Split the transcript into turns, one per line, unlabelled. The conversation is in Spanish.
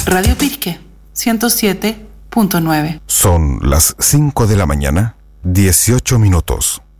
Radio Pirque, 107.9.
Son las 5 de la mañana, 18 minutos.